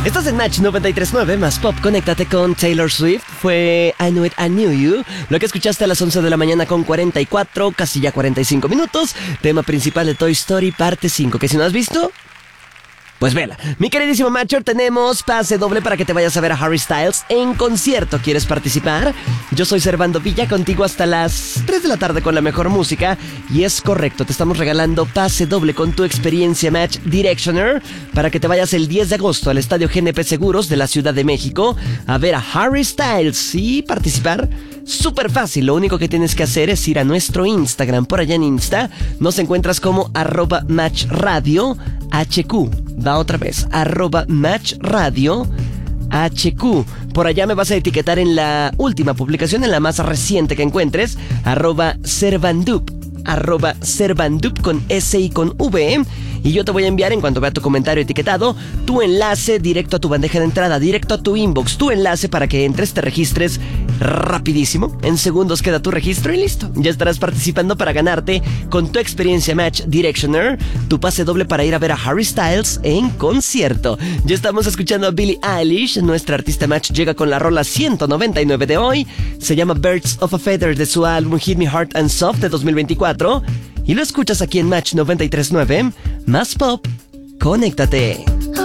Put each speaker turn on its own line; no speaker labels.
Estás en Match 93.9 más Pop. Conéctate con Taylor Swift. Fue I Knew It, I Knew You. Lo que escuchaste a las 11 de la mañana con 44, casi ya 45 minutos. Tema principal de Toy Story, parte 5. Que si no has visto, pues vela. Mi queridísimo Matcher, tenemos pase doble para que te vayas a ver a Harry Styles en concierto. ¿Quieres participar? Yo soy Servando Villa, contigo hasta las 3 de la tarde con la mejor música. Y es correcto, te estamos regalando pase doble con tu experiencia Match Directioner para que te vayas el 10 de agosto al Estadio GNP Seguros de la Ciudad de México a ver a Harry Styles y participar. Súper fácil, lo único que tienes que hacer es ir a nuestro Instagram. Por allá en Insta nos encuentras como @matchradiohq. Va otra vez, @matchradiohq. Por allá me vas a etiquetar en la última publicación, en la más reciente que encuentres, @servandup con S y con V. Y yo te voy a enviar, en cuanto vea tu comentario etiquetado, tu enlace directo a tu bandeja de entrada, directo a tu inbox, tu enlace para que entres, te registres rapidísimo. En segundos queda tu registro y listo. Ya estarás participando para ganarte con tu experiencia Match Directioner tu pase doble para ir a ver a Harry Styles en concierto. Ya estamos escuchando a Billie Eilish. Nuestra artista Match llega con la rola 199 de hoy. Se llama Birds of a Feather de su álbum Hit Me Hard and Soft de 2024. Y lo escuchas aquí en Match 93.9. Más Pop, conéctate.